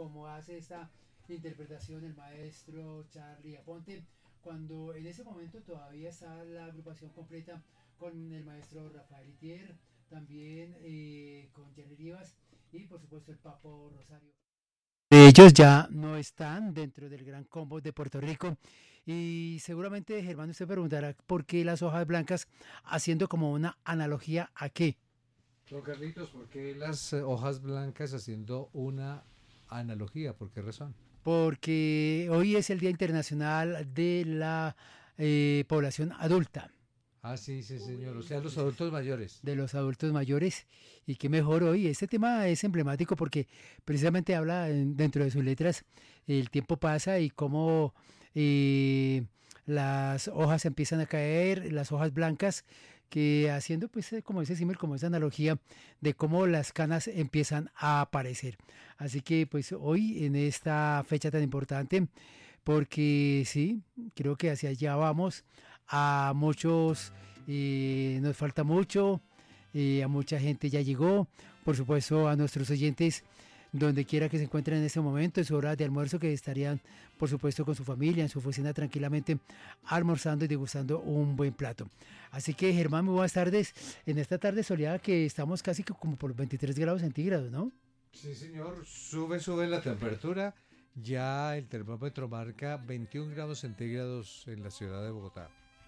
como hace esta interpretación el maestro Charlie Aponte, cuando en ese momento todavía está la agrupación completa con el maestro Rafael Itier, también con Jenny Rivas y por supuesto el Papo Rosario. Ellos ya no están dentro del gran combo de Puerto Rico y seguramente Germán usted preguntará por qué las hojas blancas, haciendo como una analogía a qué. Don Carlitos, ¿por qué las hojas blancas haciendo una analogía? ¿Por qué razón? Porque hoy es el Día Internacional de la Población Adulta. Ah, sí, sí, señor. O sea, los adultos mayores. De los adultos mayores. Y qué mejor hoy. Este tema es emblemático porque precisamente habla dentro de sus letras, el tiempo pasa y cómo las hojas empiezan a caer, las hojas blancas, que haciendo pues como ese símil, como esa analogía de cómo las canas empiezan a aparecer. Así que pues hoy en esta fecha tan importante, porque sí, creo que hacia allá vamos, a muchos nos falta mucho, a mucha gente ya llegó, por supuesto a nuestros oyentes donde quiera que se encuentren en este momento, en su hora de almuerzo, que estarían por supuesto con su familia, en su oficina tranquilamente, almorzando y degustando un buen plato. Así que Germán, muy buenas tardes, en esta tarde soleada que estamos casi como por 23 grados centígrados, ¿no? Sí, señor. Sube la temperatura. Ya el termómetro marca 21 grados centígrados en la ciudad de Bogotá.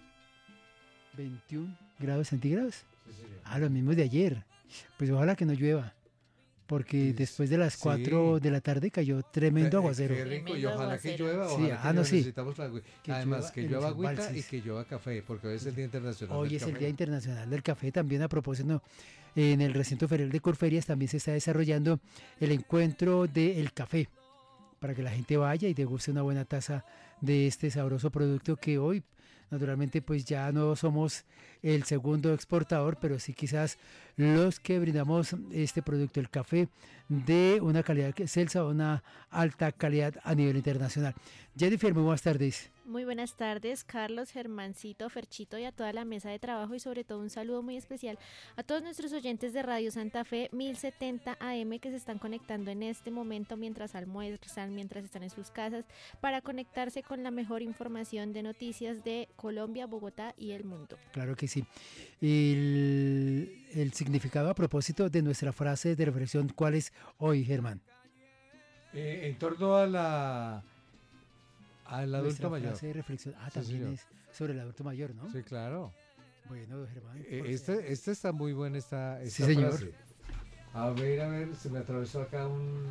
21 grados centígrados. Sí, señor. Ah, lo mismo de ayer. Pues ojalá que no llueva, porque Sí, después de las 4 sí. de la tarde cayó tremendo aguacero. Qué rico, y Tremendo ojalá que aguacero. llueva, Sí, ojalá que no, llueva, sí. necesitamos Que además llueva que en llueva los agüita y embalses. que llueva café, porque hoy es el Día Internacional Hoy del es el Café. Día Internacional del Café. También a propósito, en el recinto ferial de Corferias también se está desarrollando el encuentro del café, para que la gente vaya y deguste una buena taza de este sabroso producto que hoy, naturalmente, pues ya no somos el segundo exportador, pero sí quizás los que brindamos este producto, el café, de una calidad excelsa, una alta calidad a nivel internacional. Jennifer, muy buenas tardes. Muy buenas tardes, Carlos, Germancito, Ferchito y a toda la mesa de trabajo y sobre todo un saludo muy especial a todos nuestros oyentes de Radio Santa Fe 1070 AM que se están conectando en este momento mientras almuerzan, mientras están en sus casas, para conectarse con la mejor información de noticias de Colombia, Bogotá y el mundo. Claro que sí. El significado a propósito de nuestra frase de reflexión, ¿cuál es hoy, Germán? En torno a al adulto Nuestra mayor. frase de reflexión. Ah, Sí, también señor. es sobre el adulto mayor, ¿no? Sí, claro. Bueno, Germán. Este está muy buena esta Sí, señor. frase. A ver, se me atravesó acá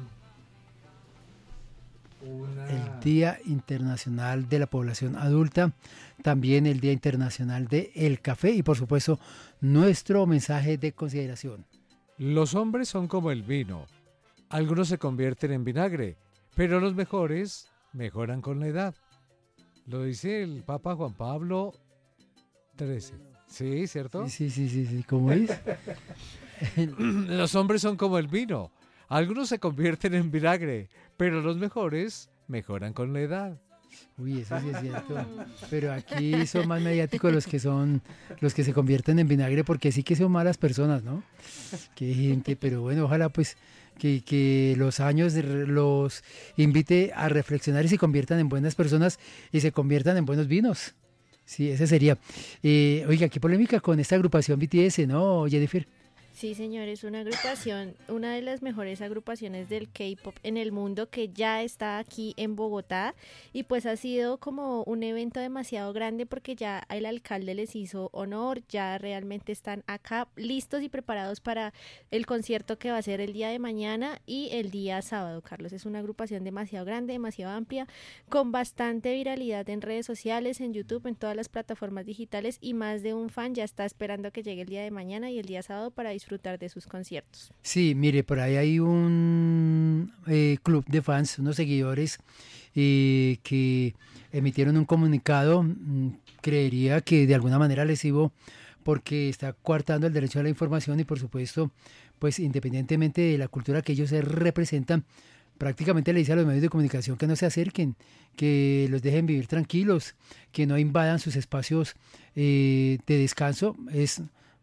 una... El Día Internacional de la Población Adulta, también el Día Internacional del Café y por supuesto nuestro mensaje de consideración. Los hombres son como el vino. Algunos se convierten en vinagre, pero los mejores mejoran con la edad. Lo dice el Papa Juan Pablo XIII. Sí, ¿cierto? Sí, ¿cómo es? Los hombres son como el vino. Algunos se convierten en vinagre, pero los mejores mejoran con la edad. Uy, eso sí es cierto. Pero aquí son más mediáticos los que se convierten en vinagre, porque sí que son malas personas, ¿no? Qué gente, pero bueno, ojalá pues que los años los invite a reflexionar y se conviertan en buenas personas y se conviertan en buenos vinos. Sí, ese sería. Oiga, qué polémica con esta agrupación BTS, ¿no, Jennifer? Sí, señor, es una agrupación, una de las mejores agrupaciones del K-pop en el mundo que ya está aquí en Bogotá y pues ha sido como un evento demasiado grande porque ya el alcalde les hizo honor, ya realmente están acá listos y preparados para el concierto que va a ser el día de mañana y el día sábado, Carlos. Es una agrupación demasiado grande, demasiado amplia, con bastante viralidad en redes sociales, en YouTube, en todas las plataformas digitales y más de un fan ya está esperando que llegue el día de mañana y el día sábado para disfrutar de sus conciertos. Sí, mire, por ahí hay un club de fans, unos seguidores que emitieron un comunicado, creería que de alguna manera lesivo, porque está coartando el derecho a la información y por supuesto, pues independientemente de la cultura que ellos representan, prácticamente le dice a los medios de comunicación que no se acerquen, que los dejen vivir tranquilos, que no invadan sus espacios de descanso. Es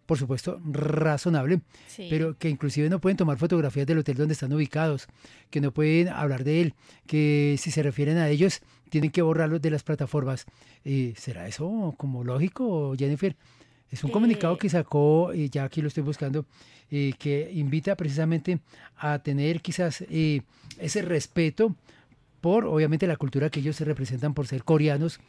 por supuesto, razonable, Sí. pero que inclusive no pueden tomar fotografías del hotel donde están ubicados, que no pueden hablar de él, que si se refieren a ellos, tienen que borrarlos de las plataformas. ¿Será eso como lógico, Jennifer? Es un comunicado Eh, que sacó, ya aquí lo estoy buscando, que invita precisamente a tener quizás ese respeto por, obviamente, la cultura que ellos se representan por ser coreanos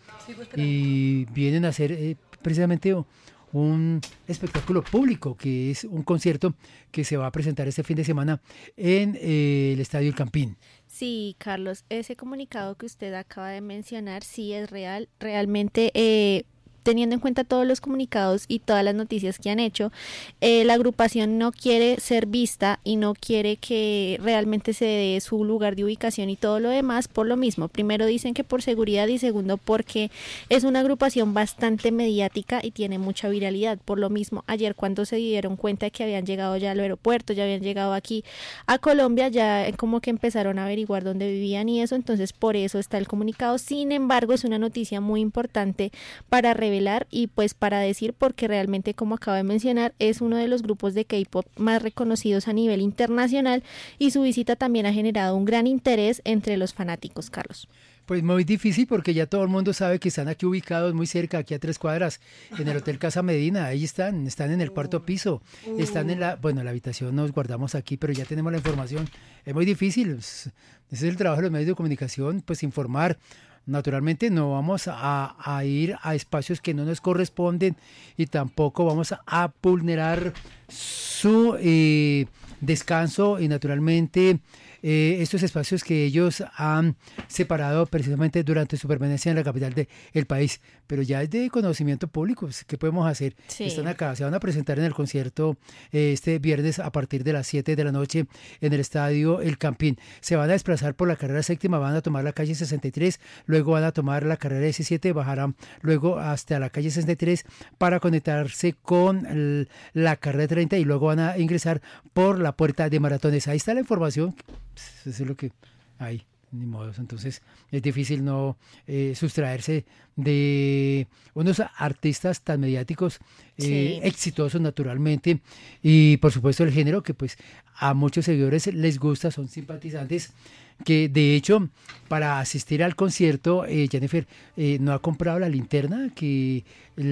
y vienen a hacer precisamente un espectáculo público, que es un concierto que se va a presentar este fin de semana en el Estadio El Campín. Sí, Carlos, ese comunicado que usted acaba de mencionar sí es real. Realmente, teniendo en cuenta todos los comunicados y todas las noticias que han hecho, la agrupación no quiere ser vista y no quiere que realmente se dé su lugar de ubicación y todo lo demás por lo mismo. Primero dicen que por seguridad y segundo porque es una agrupación bastante mediática y tiene mucha viralidad. Por lo mismo, ayer cuando se dieron cuenta de que habían llegado ya al aeropuerto, ya habían llegado aquí a Colombia, ya como que empezaron a averiguar dónde vivían y eso, entonces por eso está el comunicado. Sin embargo, es una noticia muy importante para revelar y pues para decir, porque realmente, como acabo de mencionar, es uno de los grupos de K-pop más reconocidos a nivel internacional y su visita también ha generado un gran interés entre los fanáticos, Carlos. Pues muy difícil porque ya todo el mundo sabe que están aquí ubicados muy cerca, aquí a 3 cuadras, en el Hotel Casa Medina. Ahí están en el cuarto piso, están en la habitación nos guardamos aquí, pero ya tenemos la información. Es muy difícil, ese es el trabajo de los medios de comunicación, pues informar. Naturalmente no vamos a ir a espacios que no nos corresponden y tampoco vamos a vulnerar su descanso y naturalmente estos espacios que ellos han separado precisamente durante su permanencia en la capital del país. Pero ya es de conocimiento público, pues, ¿qué podemos hacer? Sí. Están acá, se van a presentar en el concierto este viernes a partir de las 7 de la noche en el estadio El Campín. Se van a desplazar por la carrera séptima, van a tomar la calle 63, luego van a tomar la carrera 17, bajarán luego hasta la calle 63 para conectarse con la carrera 30 y luego van a ingresar por la puerta de Maratones. Ahí está la información, eso es lo que hay. Ni modos, entonces es difícil no sustraerse de unos artistas tan mediáticos, Sí. exitosos naturalmente, y por supuesto el género que pues a muchos seguidores les gusta, son simpatizantes, que de hecho para asistir al concierto, Jennifer no ha comprado la linterna que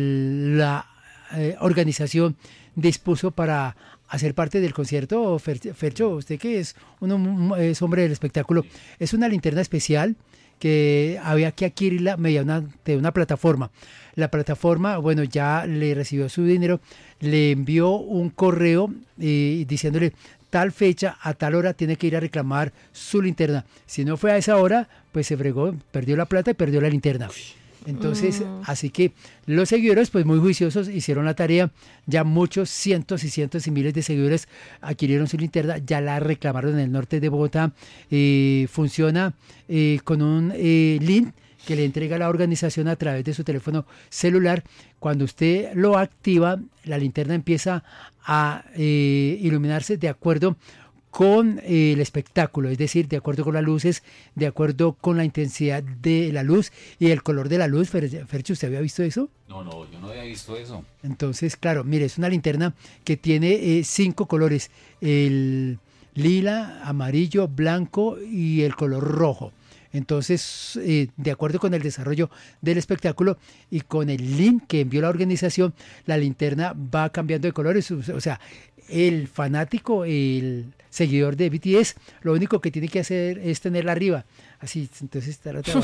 la organización dispuso para hacer parte del concierto. Fercho, usted que es, es hombre del espectáculo, es una linterna especial que había que adquirirla mediante una plataforma. La plataforma, bueno, ya le recibió su dinero, le envió un correo diciéndole tal fecha, a tal hora tiene que ir a reclamar su linterna. Si no fue a esa hora, pues se fregó, perdió la plata y perdió la linterna. Entonces, así que los seguidores, pues muy juiciosos, hicieron la tarea. Ya muchos cientos y cientos y miles de seguidores adquirieron su linterna, ya la reclamaron en el norte de Bogotá. Funciona con un link que le entrega la organización a través de su teléfono celular. Cuando usted lo activa, la linterna empieza a iluminarse de acuerdo con el espectáculo, es decir, de acuerdo con las luces, de acuerdo con la intensidad de la luz y el color de la luz. Fercho, ¿usted había visto eso? No, yo no había visto eso. Entonces, claro, mire, es una linterna que tiene 5 colores, el lila, amarillo, blanco y el color rojo. Entonces, de acuerdo con el desarrollo del espectáculo y con el link que envió la organización, la linterna va cambiando de colores. O sea, el fanático, el seguidor de BTS, lo único que tiene que hacer es tenerla arriba. Así, entonces,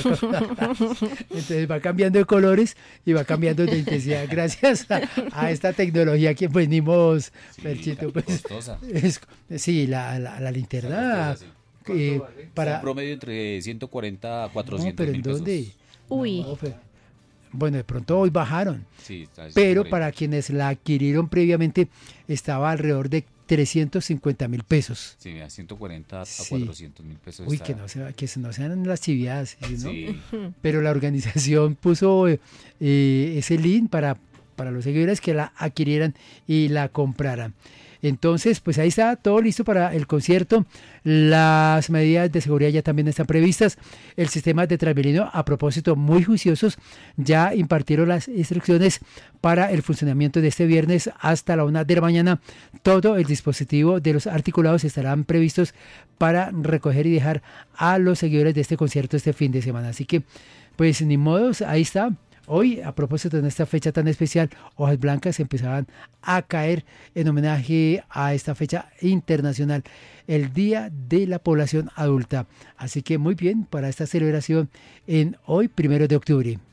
entonces va cambiando de colores y va cambiando de intensidad gracias a esta tecnología que venimos, Perchito. Pues, costosa. Sí, la linterna. Para un promedio entre 140 a 400 no, pero ¿en mil pesos. dónde? Uy. No, bueno, de pronto hoy bajaron, Sí, está pero 140. para quienes la adquirieron previamente estaba alrededor de 350.000 pesos. Sí, a 140 a Sí. 400 mil pesos. Uy, está. que no sean las chiviadas, ¿sí, ¿no? Sí, Pero la organización puso ese link para los seguidores que la adquirieran y la compraran. Entonces, pues ahí está todo listo para el concierto. Las medidas de seguridad ya también están previstas. El sistema de Transmilenio, a propósito, muy juiciosos, ya impartieron las instrucciones para el funcionamiento de este viernes hasta la 1 de la mañana. Todo el dispositivo de los articulados estarán previstos para recoger y dejar a los seguidores de este concierto este fin de semana. Así que, pues ni modos, ahí está. Hoy, a propósito de esta fecha tan especial, hojas blancas empezaban a caer en homenaje a esta fecha internacional, el Día de la Población Adulta. Así que muy bien para esta celebración en hoy, 1 de octubre.